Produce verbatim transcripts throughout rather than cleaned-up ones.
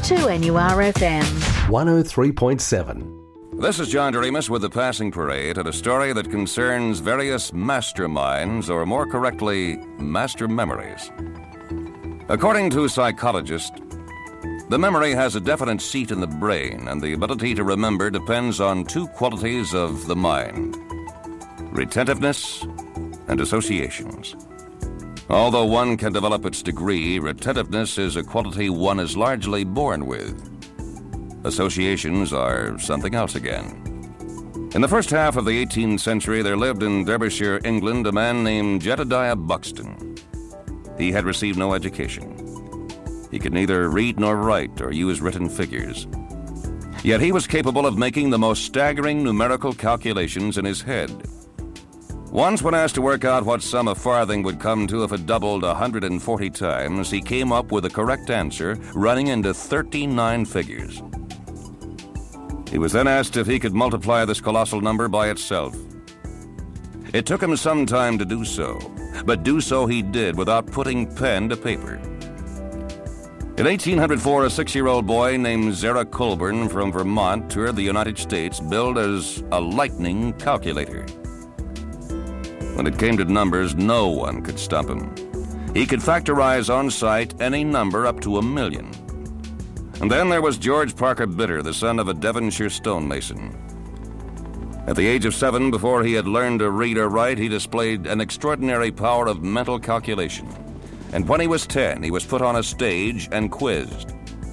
two N U R F M. one oh three point seven. This is John Doremus with The Passing Parade and a story that concerns various masterminds, or more correctly, master memories. According to psychologists, the memory has a definite seat in the brain, and the ability to remember depends on two qualities of the mind: retentiveness and associations. Although one can develop its degree, retentiveness is a quality one is largely born with. Associations are something else again. In the first half of the eighteenth century, there lived in Derbyshire, England, a man named Jedediah Buxton. He had received no education. He could neither read nor write or use written figures. Yet he was capable of making the most staggering numerical calculations in his head. Once, when asked to work out what sum a farthing would come to if it doubled one hundred forty times, he came up with a correct answer running into thirty-nine figures. He was then asked if he could multiply this colossal number by itself. It took him some time to do so, but do so he did without putting pen to paper. In eighteen oh four, a six-year-old boy named Zerah Colburn from Vermont toured the United States billed as a lightning calculator. When it came to numbers, no one could stump him. He could factorize on sight any number up to a million. And then there was George Parker Bitter, the son of a Devonshire stonemason. At the age of seven, before he had learned to read or write, he displayed an extraordinary power of mental calculation. And when he was ten, he was put on a stage and quizzed.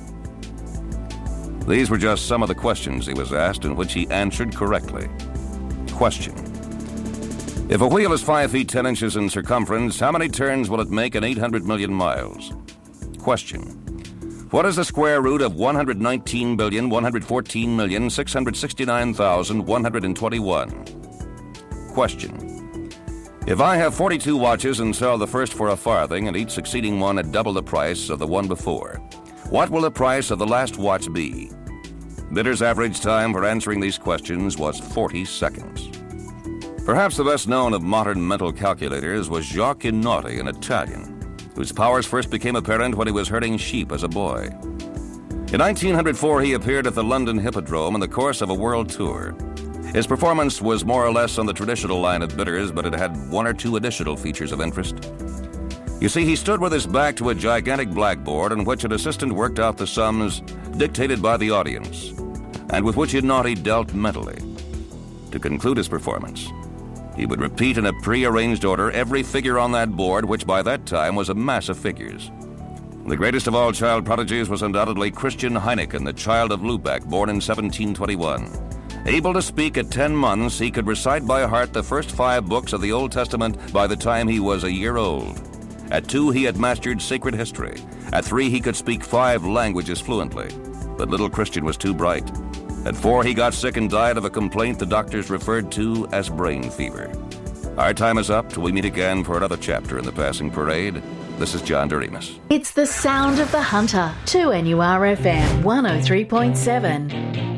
These were just some of the questions he was asked, in which he answered correctly. Question: if a wheel is five feet ten inches in circumference, how many turns will it make in eight hundred million miles? Question: what is the square root of one hundred nineteen billion, one hundred fourteen million, six hundred sixty-nine thousand, one hundred twenty-one? Question: if I have forty-two watches and sell the first for a farthing and each succeeding one at double the price of the one before, what will the price of the last watch be? Bitter's average time for answering these questions was forty seconds. Perhaps the best known of modern mental calculators was Jacques Inotti, an Italian, whose powers first became apparent when he was herding sheep as a boy. In nineteen oh four, he appeared at the London Hippodrome in the course of a world tour. His performance was more or less on the traditional line of Bitter's, but it had one or two additional features of interest. You see, he stood with his back to a gigantic blackboard on which an assistant worked out the sums dictated by the audience, and with which Inotti dealt mentally. To conclude his performance, he would repeat in a pre-arranged order every figure on that board, which by that time was a mass of figures. The greatest of all child prodigies was undoubtedly Christian Heineken, the child of Lubeck, born in seventeen twenty-one. Able to speak at ten months, he could recite by heart the first five books of the Old Testament by the time he was a year old. At two, he had mastered sacred history. At three, he could speak five languages fluently. But little Christian was too bright. At four, he got sick and died of a complaint the doctors referred to as brain fever. Our time is up till we meet again for another chapter in The Passing Parade. This is John Doremus. It's the sound of the hunter. two N U R F M one oh three point seven.